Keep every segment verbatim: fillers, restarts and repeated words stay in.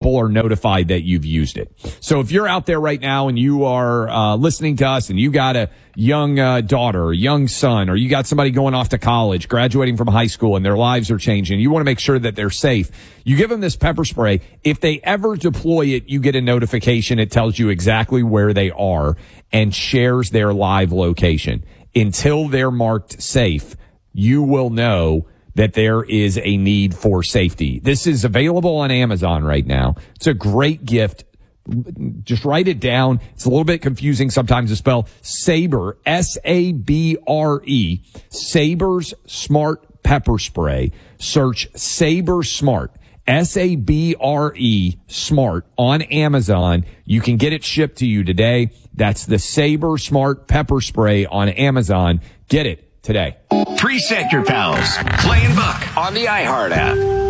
people are notified that you've used it. So if you're out there right now and you are uh, listening to us and you got a young uh, daughter or young son, or you got somebody going off to college, graduating from high school, and their lives are changing, you want to make sure that they're safe, you give them this pepper spray. If they ever deploy it, you get a notification. It tells you exactly where they are and shares their live location. Until they're marked safe, you will know that there is a need for safety. This is available on Amazon right now. It's a great gift. Just write it down. It's a little bit confusing sometimes to spell. Sabre, S A B R E, Sabre's Smart Pepper Spray. Search Sabre Smart, S A B R E, Smart on Amazon. You can get it shipped to you today. That's the Sabre Smart Pepper Spray on Amazon. Get it today. Preset your pals. Clay and Buck on the iHeart app.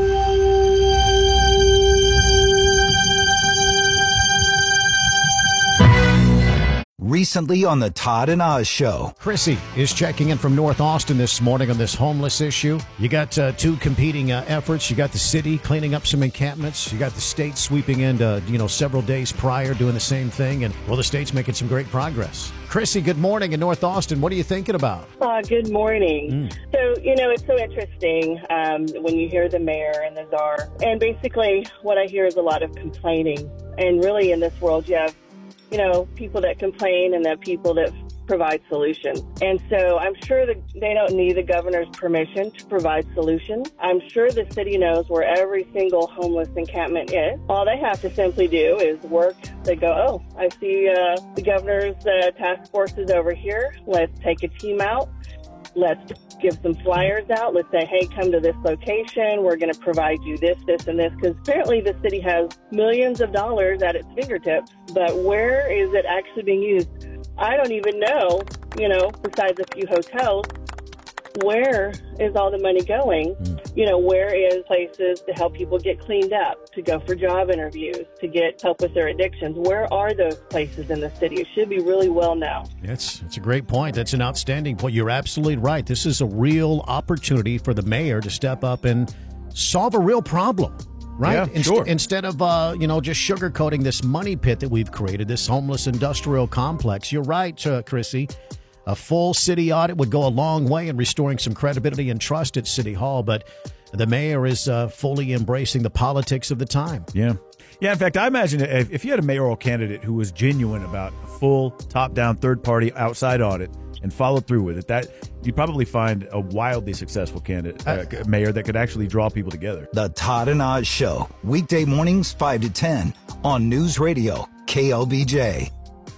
Recently on the Todd and Oz Show. Chrissy is checking in from North Austin this morning on this homeless issue. You got uh, two competing uh, efforts. You got the city cleaning up some encampments. You got the state sweeping in, uh, you know, several days prior doing the same thing. And, well, the state's making some great progress. Chrissy, good morning in North Austin. What are you thinking about? Uh, good morning. Mm. So, you know, it's so interesting um, when you hear the mayor and the czar. And basically what I hear is a lot of complaining. And really in this world, you have you know, people that complain and the people that provide solutions. And so I'm sure that they don't need the governor's permission to provide solutions. I'm sure the city knows where every single homeless encampment is. All they have to simply do is work. They go, oh, I see uh, the governor's uh, task force is over here. Let's take a team out. Let's give some flyers out. Let's say, hey, come to this location. We're going to provide you this, this, and this. Because apparently the city has millions of dollars at its fingertips. But where is it actually being used? I don't even know, you know, besides a few hotels, where is all the money going? Mm. You know, where is places to help people get cleaned up, to go for job interviews, to get help with their addictions? Where are those places in the city? It should be really well known. That's, that's a great point. That's an outstanding point. You're absolutely right. This is a real opportunity for the mayor to step up and solve a real problem. Right? Yeah, Inst- sure. Instead of, uh, you know, just sugarcoating this money pit that we've created, this homeless industrial complex. You're right, uh, Chrissy. A full city audit would go a long way in restoring some credibility and trust at City Hall, but the mayor is uh, fully embracing the politics of the time. Yeah. Yeah, in fact, I imagine if, if you had a mayoral candidate who was genuine about a full, top-down, third-party outside audit and followed through with it, that you'd probably find a wildly successful candidate, uh, mayor that could actually draw people together. The Todd and Oz Show, weekday mornings five to ten on News Radio K L B J.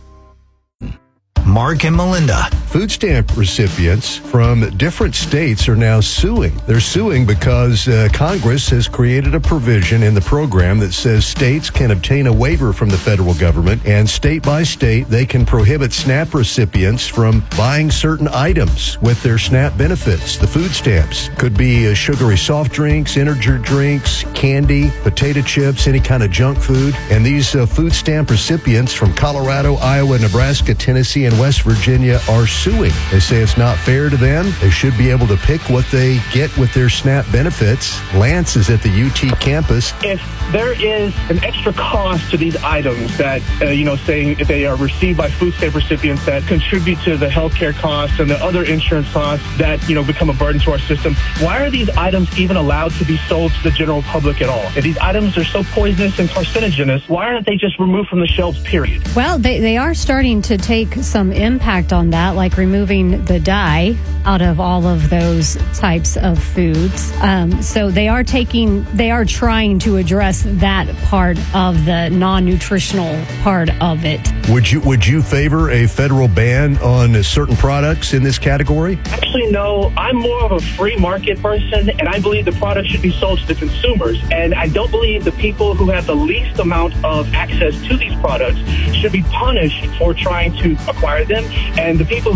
Mark and Melinda. Food stamp recipients from different states are now suing. They're suing because uh, Congress has created a provision in the program that says states can obtain a waiver from the federal government, and state by state, they can prohibit SNAP recipients from buying certain items with their SNAP benefits. The food stamps could be uh, sugary soft drinks, energy drinks, candy, potato chips, any kind of junk food. And these uh, food stamp recipients from Colorado, Iowa, Nebraska, Tennessee, and West Virginia are suing. They say it's not fair to them. They should be able to pick what they get with their SNAP benefits. Lance is at the U T campus. If there is an extra cost to these items that, uh, you know, saying if they are received by food stamp recipients that contribute to the healthcare costs and the other insurance costs that, you know, become a burden to our system, why are these items even allowed to be sold to the general public at all? If these items are so poisonous and carcinogenous, why aren't they just removed from the shelves, period? Well, they, they are starting to take some impact on that, like removing the dye out of all of those types of foods. Um, so they are taking, they are trying to address that part of the non-nutritional part of it. Would you would you favor a federal ban on certain products in this category? Actually, no. I'm more of a free market person, and I believe the product should be sold to the consumers. And I don't believe the people who have the least amount of access to these products should be punished for trying to acquire them. And the people who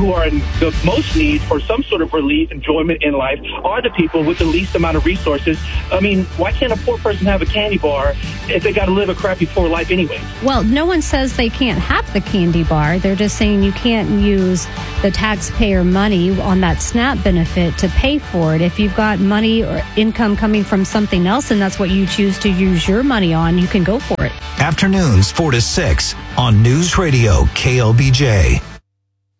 who are in the most need for some sort of relief, enjoyment in life are the people with the least amount of resources. I mean, why can't a poor person have a candy bar if they got to live a crappy poor life anyway? Well, no one says they can't have the candy bar. They're just saying you can't use the taxpayer money on that SNAP benefit to pay for it. If you've got money or income coming from something else and that's what you choose to use your money on, you can go for it. Afternoons four to six on News Radio K L B J.